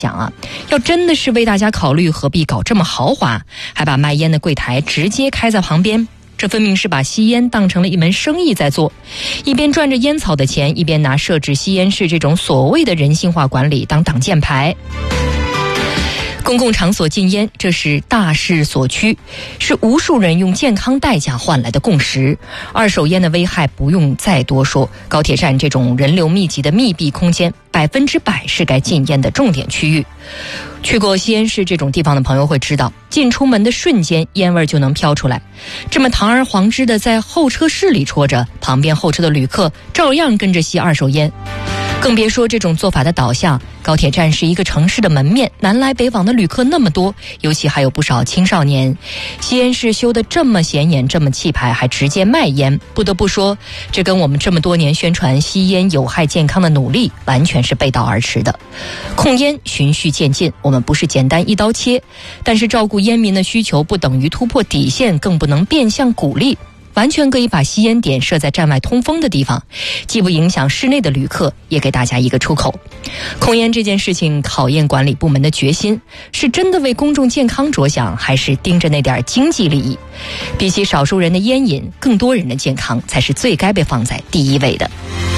想啊，要真的是为大家考虑，何必搞这么豪华，还把卖烟的柜台直接开在旁边？这分明是把吸烟当成了一门生意在做，一边赚着烟草的钱，一边拿设置吸烟室这种所谓的人性化管理当挡箭牌。公共场所禁烟，这是大势所趋，是无数人用健康代价换来的共识。二手烟的危害不用再多说，高铁站这种人流密集的密闭空间，100%是该禁烟的重点区域。去过吸烟室这种地方的朋友会知道，进出门的瞬间烟味就能飘出来，这么堂而皇之的在候车室里戳着，旁边候车的旅客照样跟着吸二手烟。更别说这种做法的导向，高铁站是一个城市的门面，南来北往的旅客那么多，尤其还有不少青少年。吸烟室修得这么显眼，这么气派，还直接卖烟，不得不说，这跟我们这么多年宣传吸烟有害健康的努力完全是背道而驰的。控烟循序渐进，我们不是简单一刀切，但是照顾烟民的需求不等于突破底线，更不能变相鼓励。完全可以把吸烟点设在站外通风的地方，既不影响室内的旅客，也给大家一个出口。控烟这件事情考验管理部门的决心，是真的为公众健康着想，还是盯着那点经济利益？比起少数人的烟瘾，更多人的健康才是最该被放在第一位的。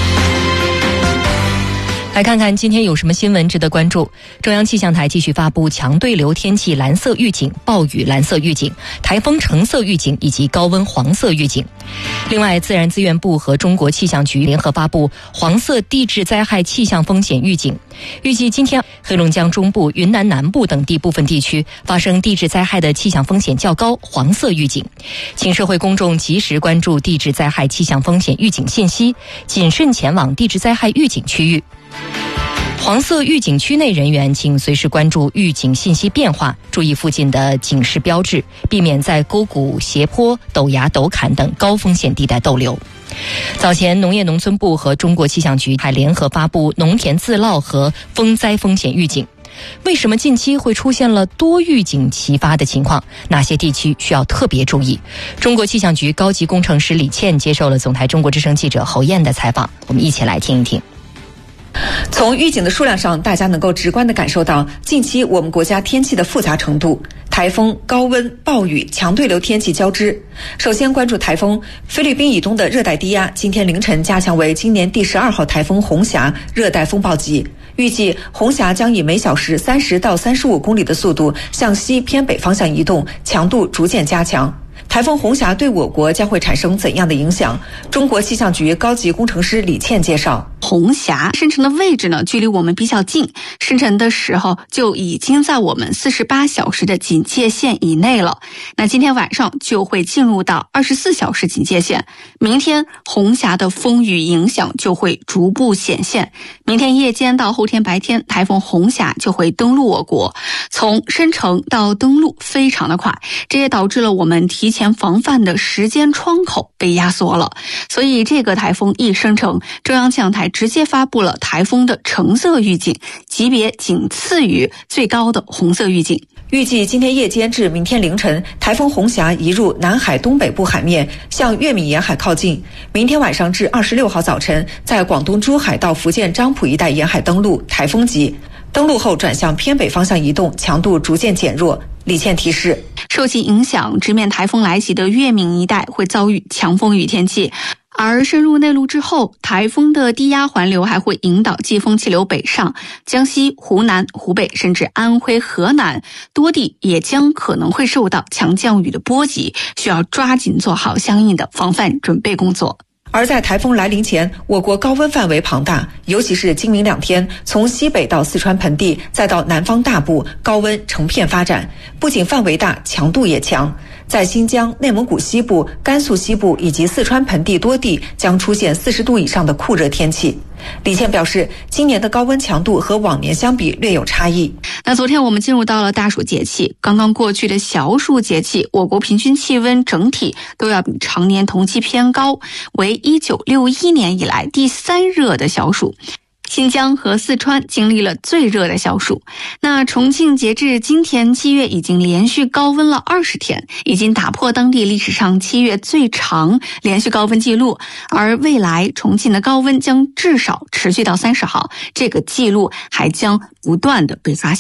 来看看今天有什么新闻值得关注。中央气象台继续发布强对流天气蓝色预警、暴雨蓝色预警、台风橙色预警以及高温黄色预警。另外，自然资源部和中国气象局联合发布黄色地质灾害气象风险预警，预计今天黑龙江中部、云南南部等地部分地区发生地质灾害的气象风险较高，黄色预警。请社会公众及时关注地质灾害气象风险预警信息，谨慎前往地质灾害预警区域。黄色预警区内人员请随时关注预警信息变化，注意附近的警示标志，避免在沟谷、斜坡、陡崖、陡坎等高风险地带逗留。早前农业农村部和中国气象局还联合发布农田自涝和风灾风险预警。为什么近期会出现了多预警齐发的情况？哪些地区需要特别注意？中国气象局高级工程师李倩接受了总台中国之声记者侯燕的采访，我们一起来听一听。 从预警的数量上，大家能够直观地感受到近期我们国家天气的复杂程度，台风、高温、暴雨、强对流天气交织。首先关注台风，菲律宾以东的热带低压今天凌晨加强为今年第12号台风红霞热带风暴级，预计红霞将以每小时30到35公里的速度向西偏北方向移动，强度逐渐加强。台风红霞对我国将会产生怎样的影响？中国气象局高级工程师李倩介绍。 红霞生成的位置呢，距离我们比较近，生成的时候就已经在我们48小时的警戒线以内了。那今天晚上就会进入到24小时警戒线，明天红霞的风雨影响就会逐步显现。明天夜间到后天白天，台风红霞就会登陆我国，从生成到登陆非常的快，这也导致了我们提前防范的时间窗口被压缩了。所以这个台风一生成，中央气象台直接发布了台风的橙色预警，级别仅次于最高的红色预警。 预计今天夜间至明天凌晨，台风红霞移入南海东北部海面，向粤闽沿海靠近。明天晚上至26号早晨，在广东珠海到福建漳浦一带沿海登陆，台风级。登陆后转向偏北方向移动，强度逐渐减弱。李倩提示， 受其影响，直面台风来袭的粤闽一带会遭遇强风雨天气。而深入内陆之后，台风的低压环流还会引导季风气流北上，江西、湖南、湖北甚至安徽、河南多地也将可能会受到强降雨的波及，需要抓紧做好相应的防范准备工作。 而在台风来临前，我国高温范围庞大，尤其是今明2天，从西北到四川盆地，再到南方大部，高温成片发展，不仅范围大，强度也强。在新疆、内蒙古西部、甘肃西部以及四川盆地多地将出现40度以上的酷热天气。李倩表示，今年的高温强度和往年相比略有差异。 那昨天我们进入到了大暑节气，刚刚过去的小暑节气，我国平均气温整体都要比常年同期偏高，为1961年以来第3热的小暑。新疆和四川经历了最热的小暑。那重庆截至今天7月已经连续高温了20天，已经打破当地历史上7月最长连续高温记录，而未来重庆的高温将至少持续到30号，这个记录还将不断的被刷新。